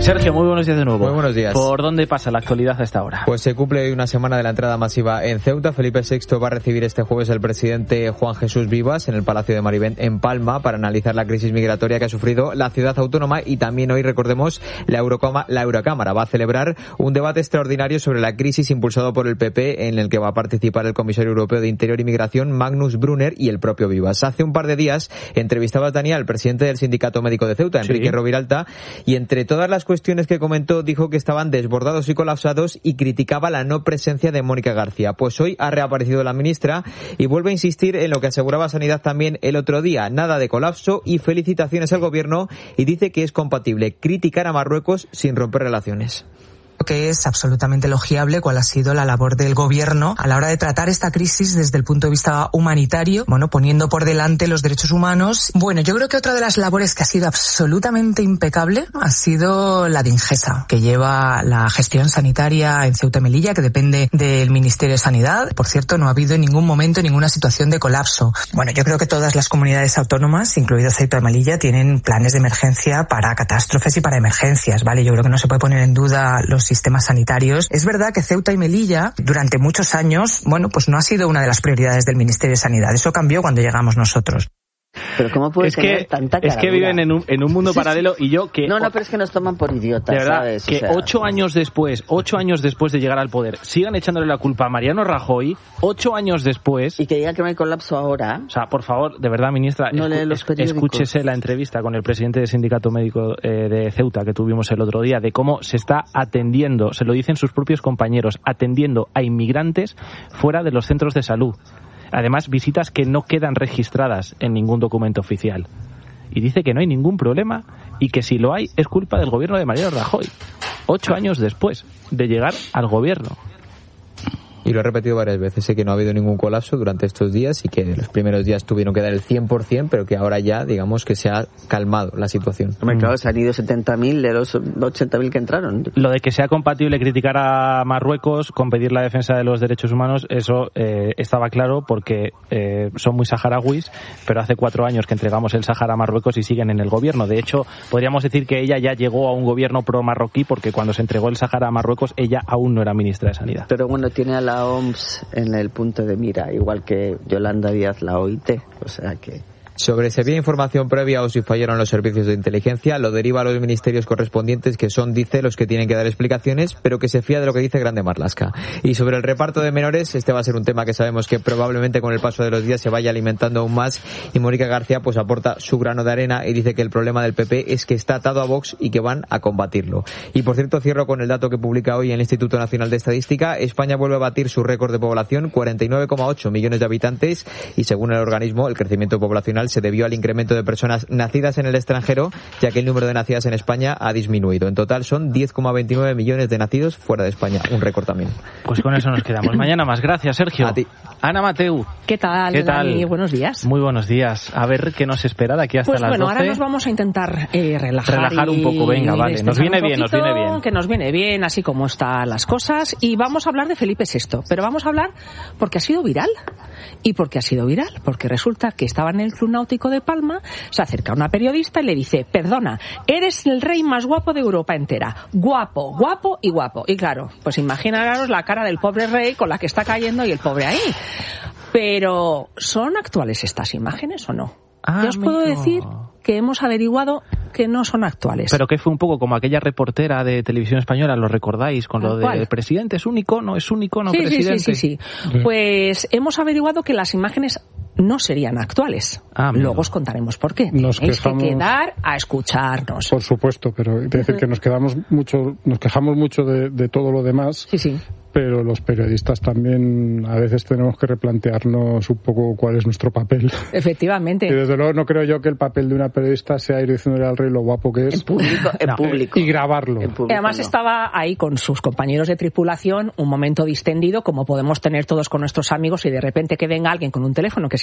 Sergio, muy buenos días de nuevo. Muy buenos días. ¿Por dónde pasa la actualidad a esta hora? Pues se cumple hoy una semana de la entrada masiva en Ceuta. Felipe sexto va a recibir este jueves al presidente Juan Jesús Vivas en el Palacio de Marivent en Palma para analizar la crisis migratoria que ha sufrido la ciudad autónoma, y también hoy, recordemos, la, Eurocama, la Eurocámara va a celebrar un debate extraordinario sobre la crisis impulsado por el P P, en el que va a participar el comisario europeo de Interior y Migración, Magnus Brunner, y el propio Vivas. Hace un par de días entrevistaba a Daniel, el presidente del Sindicato Médico de Ceuta, Enrique sí. Roviralta, y entre todas las cuestiones que comentó dijo que estaban desbordados y colapsados y criticaba la no presencia de Mónica García. Pues hoy ha reaparecido la ministra y vuelve a insistir en lo que aseguraba Sanidad también el otro día: nada de colapso y felicitaciones al gobierno, y dice que es compatible criticar a Marruecos sin romper relaciones. Que es absolutamente elogiable cuál ha sido la labor del gobierno a la hora de tratar esta crisis desde el punto de vista humanitario, bueno, poniendo por delante los derechos humanos. Bueno, yo creo que otra de las labores que ha sido absolutamente impecable ha sido la de Ingesa, que lleva la gestión sanitaria en Ceuta y Melilla, que depende del Ministerio de Sanidad. Por cierto, no ha habido en ningún momento ninguna situación de colapso. Bueno, yo creo que todas las comunidades autónomas, incluido Ceuta y Melilla, tienen planes de emergencia para catástrofes y para emergencias, ¿vale? Yo creo que no se puede poner en duda los sistemas sanitarios. Es verdad que Ceuta y Melilla durante muchos años, bueno, pues no ha sido una de las prioridades del Ministerio de Sanidad. Eso cambió cuando llegamos nosotros. Pero ¿cómo puede es tener que, tanta Es que viven en un, en un mundo sí, paralelo sí. y yo que... No, no, pero es que nos toman por idiotas, de verdad, ¿sabes? Que o sea, ocho años después, ocho años después de llegar al poder, sigan echándole la culpa a Mariano Rajoy, ocho años después... Y que diga que no hay colapso ahora. O sea, por favor, de verdad, ministra, no escu los escúchese la entrevista con el presidente del Sindicato Médico eh, de Ceuta que tuvimos el otro día, de cómo se está atendiendo, se lo dicen sus propios compañeros, atendiendo a inmigrantes fuera de los centros de salud. Además, visitas que no quedan registradas en ningún documento oficial. Y dice que no hay ningún problema y que si lo hay es culpa del gobierno de Mariano Rajoy. Ocho años después de llegar al gobierno. Y lo he repetido varias veces, sé que no ha habido ningún colapso durante estos días y que los primeros días tuvieron que dar el cien por ciento, pero que ahora ya, digamos, que se ha calmado la situación. Hombre, claro, se han ido setenta mil de los ochenta mil que entraron. Lo de que sea compatible criticar a Marruecos con pedir la defensa de los derechos humanos, eso eh, estaba claro porque eh, son muy saharauis, pero hace cuatro años que entregamos el Sahara a Marruecos y siguen en el gobierno. De hecho, podríamos decir que ella ya llegó a un gobierno pro-marroquí porque cuando se entregó el Sahara a Marruecos, ella aún no era ministra de Sanidad. Pero bueno, tiene a la O M S en el punto de mira, igual que Yolanda Díaz, la O I T, o sea que... Sobre si había información previa o si fallaron los servicios de inteligencia, lo deriva a los ministerios correspondientes, que son, dice, los que tienen que dar explicaciones, pero que se fía de lo que dice Grande Marlaska. Y sobre el reparto de menores, este va a ser un tema que sabemos que probablemente con el paso de los días se vaya alimentando aún más, y Mónica García pues aporta su grano de arena y dice que el problema del P P es que está atado a Vox y que van a combatirlo. Y por cierto, cierro con el dato que publica hoy el Instituto Nacional de Estadística. España vuelve a batir su récord de población, cuarenta y nueve coma ocho millones de habitantes, y según el organismo, el crecimiento poblacional se debió al incremento de personas nacidas en el extranjero, ya que el número de nacidas en España ha disminuido. En total son diez coma veintinueve millones de nacidos fuera de España, un récord también. Pues con eso nos quedamos. Mañana más. Gracias, Sergio. A ti. Ana Mateu. ¿Qué tal? ¿Qué tal? Dani? Buenos días. Muy buenos días. A ver qué nos espera de aquí hasta pues las bueno, doce. Ahora nos vamos a intentar eh, relajar. Relajar un poco, venga, vale. Nos viene bien, nos viene bien. Que nos viene bien, así como están las cosas. Y vamos a hablar de Felipe sexto. Pero vamos a hablar porque ha sido viral. ¿Y por qué ha sido viral? Porque resulta que estaba en el Club Náutico de Palma, se acerca una periodista y le dice: perdona, eres el rey más guapo de Europa entera. Guapo, guapo y guapo. Y claro, pues imaginaros la cara del pobre rey con la que está cayendo y el pobre ahí. Pero, ¿son actuales estas imágenes o no? Ah, Yo os puedo amigo. decir que hemos averiguado que no son actuales. Pero que fue un poco como aquella reportera de Televisión Española, ¿lo recordáis? Con lo del presidente, es un icono, es un icono sí, presidente. Sí, sí, sí, sí. Pues hemos averiguado que las imágenes no serían actuales. Ah, Luego os contaremos por qué. Nos Tenéis quejamos, que quedar a escucharnos. Por supuesto, pero es decir que nos quedamos mucho, nos quejamos mucho de, de todo lo demás. Sí, sí. Pero los periodistas también a veces tenemos que replantearnos un poco cuál es nuestro papel. Efectivamente. Y desde luego no creo yo que el papel de una periodista sea ir diciéndole al rey lo guapo que es. En público. En no, público. Y grabarlo. En público, además no. Estaba ahí con sus compañeros de tripulación, un momento distendido, como podemos tener todos con nuestros amigos, y de repente que venga alguien con un teléfono que se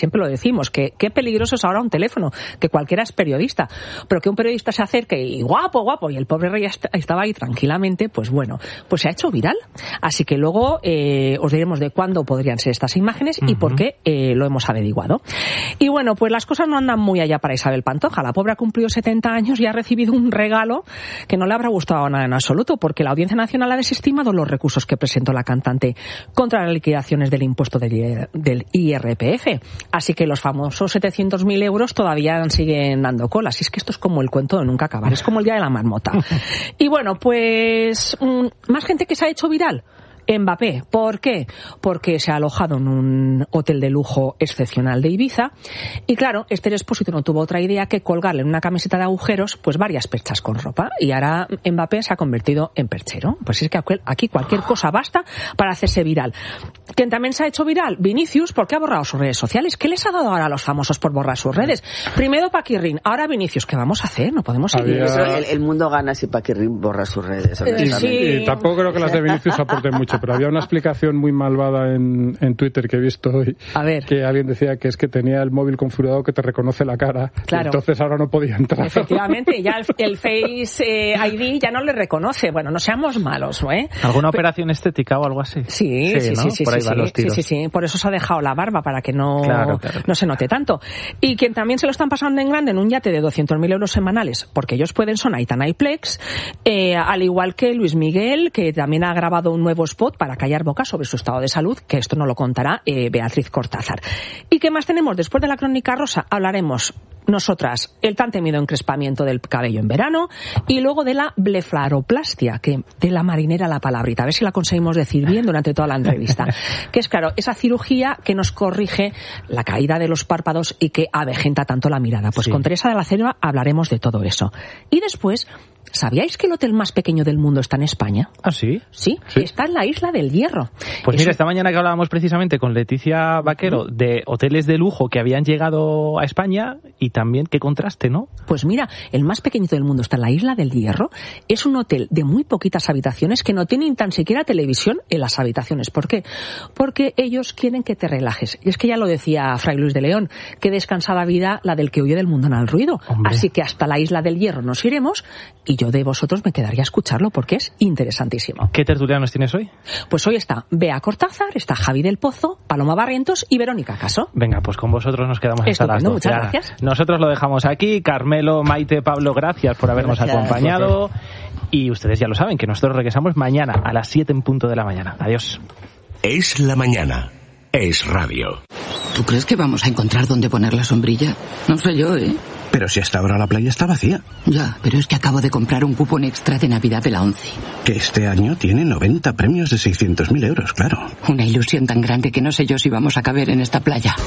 siempre lo decimos, que qué peligroso es ahora un teléfono, que cualquiera es periodista, pero que un periodista se acerque y guapo, guapo, y el pobre rey estaba ahí tranquilamente, pues bueno, pues se ha hecho viral. Así que luego eh, os diremos de cuándo podrían ser estas imágenes y uh-huh. por qué eh, lo hemos averiguado. Y bueno, pues las cosas no andan muy allá para Isabel Pantoja. La pobre ha cumplido setenta años y ha recibido un regalo que no le habrá gustado nada en absoluto, porque la Audiencia Nacional ha desestimado los recursos que presentó la cantante contra las liquidaciones del impuesto del, del I R P F. Así que los famosos setecientos mil euros todavía siguen dando cola. Así es que esto es como el cuento de nunca acabar. Es como el día de la marmota. Y bueno, pues mmm, más gente que se ha hecho viral. Mbappé. ¿Por qué? Porque se ha alojado en un hotel de lujo excepcional de Ibiza y claro, Esther Expósito no tuvo otra idea que colgarle en una camiseta de agujeros pues varias perchas con ropa y ahora Mbappé se ha convertido en perchero. Pues es que aquí cualquier cosa basta para hacerse viral. ¿Quién también se ha hecho viral? Vinicius, porque ha borrado sus redes sociales. ¿Qué les ha dado ahora a los famosos por borrar sus redes? Primero Paquirrín, ahora Vinicius. ¿Qué vamos a hacer? No podemos seguir. Había... El, el mundo gana si Paquirrín borra sus redes. Y, sí. y tampoco creo que las de Vinicius aporten mucho. Pero había una explicación muy malvada en, en Twitter que he visto hoy, a ver. que alguien decía que es que tenía el móvil configurado que te reconoce la cara, claro. entonces ahora no podía entrar. Efectivamente, ya el, el Face eh, I D ya no le reconoce. Bueno, no seamos malos, ¿eh? ¿Alguna Pero, operación estética o algo así? Sí, sí, sí, ¿no? sí, sí, por ahí sí, van sí, los tiros. sí, sí, sí, por eso se ha dejado la barba, para que no, claro, claro. no se note tanto. Y quien también se lo están pasando en grande en un yate de doscientos mil euros semanales, porque ellos pueden, son Aitana y Plex, eh, al igual que Luis Miguel, que también ha grabado un nuevo spot para callar bocas sobre su estado de salud, que esto no lo contará eh, Beatriz Cortázar. ¿Y qué más tenemos? Después de la crónica rosa hablaremos nosotras el tan temido encrespamiento del cabello en verano y luego de la blefaroplastia, que de la marinera la palabrita, a ver si la conseguimos decir bien durante toda la entrevista, que es claro, esa cirugía que nos corrige la caída de los párpados y que avejenta tanto la mirada. Pues sí. Con Teresa de la Cerva hablaremos de todo eso. Y después, ¿sabíais que el hotel más pequeño del mundo está en España? ¿Ah, sí? Sí, sí. Está en la Isla del Hierro. Pues es mira, un... esta mañana que hablábamos precisamente con Leticia Vaquero uh-huh. de hoteles de lujo que habían llegado a España y también qué contraste, ¿no? Pues mira, el más pequeñito del mundo está en la Isla del Hierro. Es un hotel de muy poquitas habitaciones que no tienen tan siquiera televisión en las habitaciones. ¿Por qué? Porque ellos quieren que te relajes. Y es que ya lo decía Fray Luis de León, qué descansada vida la del que huye del mundo al ruido. Hombre. Así que hasta la Isla del Hierro nos iremos y yo de vosotros me quedaría a escucharlo porque es interesantísimo. ¿Qué tertulianos tienes hoy? Pues hoy está Bea Cortázar, está Javi del Pozo, Paloma Barrientos y Verónica Caso. Venga, pues con vosotros nos quedamos hasta las doce. Muchas gracias. Nosotros lo dejamos aquí. Carmelo, Maite, Pablo, gracias por habernos gracias, acompañado. Jorge. Y ustedes ya lo saben, que nosotros regresamos mañana a las siete en punto de la mañana. Adiós. Es la mañana. Es radio. ¿Tú crees que vamos a encontrar dónde poner la sombrilla? No sé yo, ¿eh? Pero si hasta ahora la playa está vacía. Ya, pero es que acabo de comprar un cupón extra de Navidad de la ONCE. Que este año tiene noventa premios de seiscientos mil euros, claro. Una ilusión tan grande que no sé yo si vamos a caber en esta playa.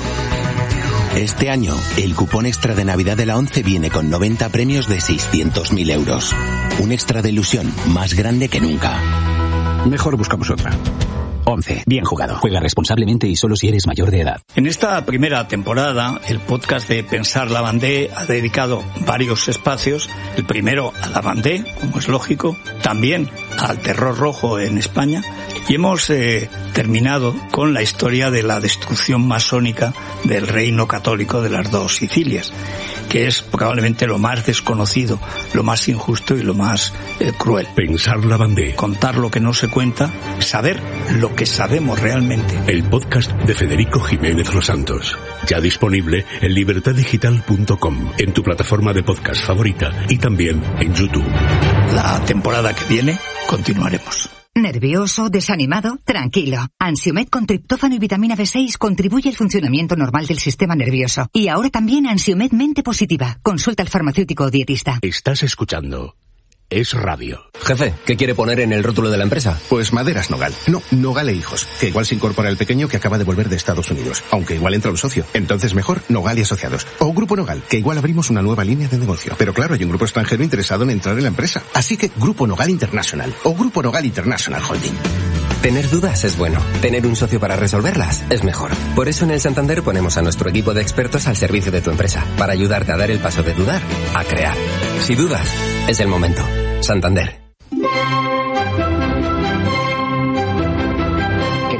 Este año, el cupón extra de Navidad de la ONCE viene con noventa premios de seiscientos mil euros. Un extra de ilusión más grande que nunca. Mejor buscamos otra. ONCE. Bien jugado. Juega responsablemente y solo si eres mayor de edad. En esta primera temporada, el podcast de Pensar Lavandé ha dedicado varios espacios. El primero a Lavandé, como es lógico, también al terror rojo en España. Y hemos eh, terminado con la historia de la destrucción masónica del reino católico de las dos Sicilias, que es probablemente lo más desconocido, lo más injusto y lo más eh, cruel. Pensar Lavandé. Contar lo que no se cuenta, saber lo que sabemos realmente. El podcast de Federico Jiménez Los Santos. Ya disponible en libertad digital punto com, en tu plataforma de podcast favorita y también en YouTube. La temporada que viene continuaremos. ¿Nervioso? ¿Desanimado? Tranquilo. Ansiomed con triptófano y vitamina B seis contribuye al funcionamiento normal del sistema nervioso. Y ahora también Ansiomed Mente Positiva. Consulta al farmacéutico o dietista. Estás escuchando Es Radio. Jefe, ¿qué quiere poner en el rótulo de la empresa? Pues Maderas Nogal. No, Nogal e Hijos. Que igual se incorpora el pequeño que acaba de volver de Estados Unidos. Aunque igual entra un socio. Entonces mejor Nogal y Asociados. O Grupo Nogal, que igual abrimos una nueva línea de negocio. Pero claro, hay un grupo extranjero interesado en entrar en la empresa. Así que Grupo Nogal International. O Grupo Nogal International Holding. Tener dudas es bueno. Tener un socio para resolverlas es mejor. Por eso en el Santander ponemos a nuestro equipo de expertos al servicio de tu empresa. Para ayudarte a dar el paso de dudar a crear. Si dudas, es el momento. Santander. Querido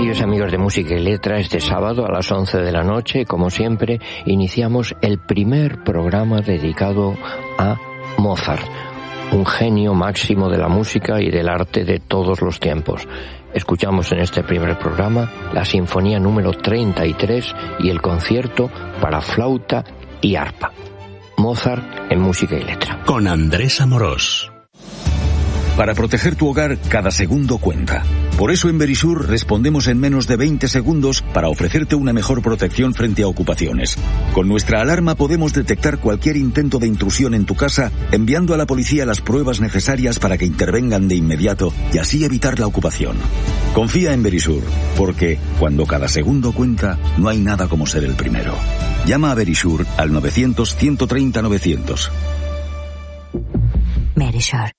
Queridos amigos de Música y Letra, este sábado a las once de la noche, como siempre, iniciamos el primer programa dedicado a Mozart, un genio máximo de la música y del arte de todos los tiempos. Escuchamos en este primer programa la Sinfonía número treinta y tres y el concierto para flauta y arpa. Mozart en Música y Letra. Con Andrés Amorós. Para proteger tu hogar, cada segundo cuenta. Por eso en Verisur respondemos en menos de veinte segundos para ofrecerte una mejor protección frente a ocupaciones. Con nuestra alarma podemos detectar cualquier intento de intrusión en tu casa, enviando a la policía las pruebas necesarias para que intervengan de inmediato y así evitar la ocupación. Confía en Verisur, porque cuando cada segundo cuenta, no hay nada como ser el primero. Llama a Verisur al novecientos, ciento treinta, novecientos. Verisur.